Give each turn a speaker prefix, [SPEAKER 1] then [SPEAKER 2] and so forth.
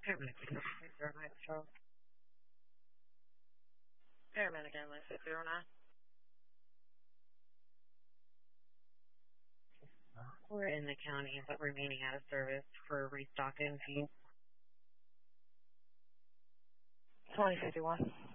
[SPEAKER 1] Paramedic ambulance 609. We're in the county, but remaining out of service for restock and feed. 2051.